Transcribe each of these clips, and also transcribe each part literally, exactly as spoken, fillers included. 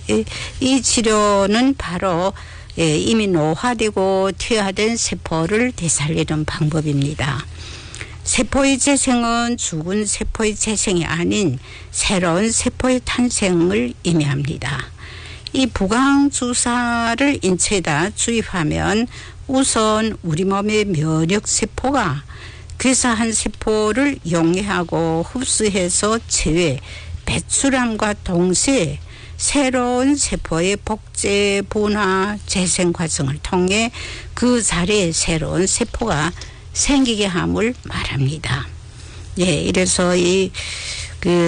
이 치료는 바로 이미 노화되고 퇴화된 세포를 되살리는 방법입니다. 세포의 재생은 죽은 세포의 재생이 아닌 새로운 세포의 탄생을 의미합니다. 이 부강주사를 인체에다 주입하면 우선 우리 몸의 면역세포가 괴사한 세포를 용해하고 흡수해서 체외, 배출함과 동시에 새로운 세포의 복제, 분화, 재생 과정을 통해 그 자리에 새로운 세포가 생기게 함을 말합니다. 예, 이래서 이 그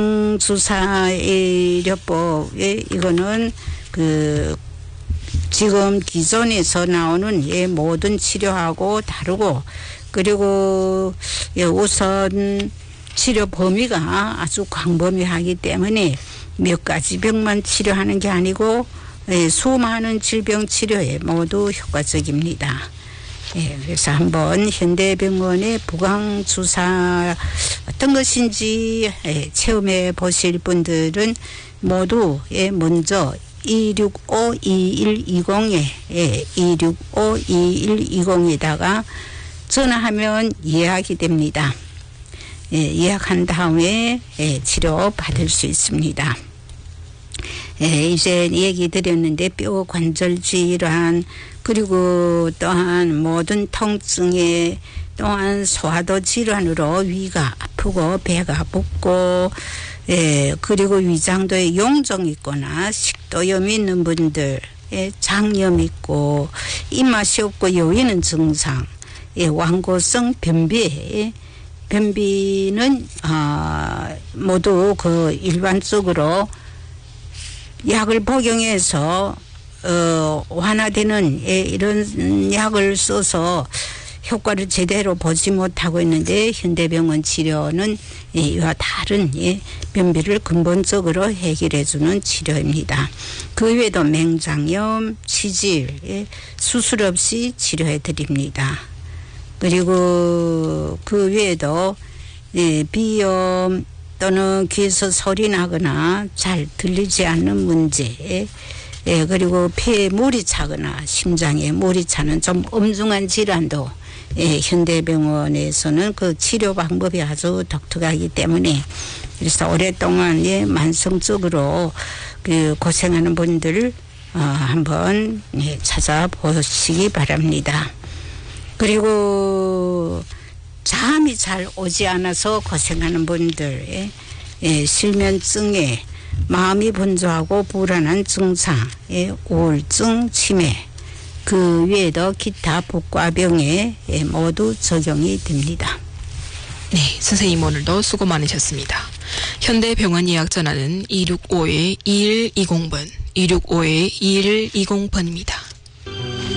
부강주사의료법에 이거는 그 지금 기존에서 나오는 예, 모든 치료하고 다르고 그리고 예, 우선 치료 범위가 아주 광범위하기 때문에 몇 가지 병만 치료하는 게 아니고 예, 수많은 질병 치료에 모두 효과적입니다. 예, 그래서 한번 현대병원의 부강주사 어떤 것인지 예, 체험해 보실 분들은 모두 예, 먼저 이육오 이일이공에 예, 이육오 이일이공에다가 전화하면 예약이 됩니다. 예, 예약한 다음에 예, 치료 받을 수 있습니다. 예, 이제 얘기 드렸는데 뼈 관절 질환 그리고 또한 모든 통증에 또한 소화도 질환으로 위가 아프고 배가 붓고 예, 그리고 위장도에 용종 있거나 식도염 있는 분들 예, 장염 있고 입맛이 없고 여위는 증상 예, 완고성 변비 예, 변비는 어, 모두 그 일반적으로 약을 복용해서 어, 완화되는 예, 이런 약을 써서 효과를 제대로 보지 못하고 있는데 현대병원 치료는 예, 이와 다른 예, 변비를 근본적으로 해결해주는 치료입니다. 그 외에도 맹장염, 치질 예, 수술 없이 치료해드립니다. 그리고 그 외에도 예, 비염 또는 귀에서 소리 나거나 잘 들리지 않는 문제 예, 그리고 폐에 물이 차거나 심장에 물이 차는 좀 엄중한 질환도 예, 현대병원에서는 그 치료 방법이 아주 독특하기 때문에 그래서 오랫동안 예, 만성적으로 그 고생하는 분들 어, 한번 예, 찾아보시기 바랍니다. 그리고 잠이 잘 오지 않아서 고생하는 분들 예, 예, 실면증에 마음이 분주하고 불안한 증상, 예, 우울증, 치매 그 외에도 기타 부과병에 예, 모두 적용이 됩니다. 네, 선생님 오늘도 수고 많으셨습니다. 현대병원 예약 전화는 이육오 이일이공 번 이육오 이일이공 번입니다.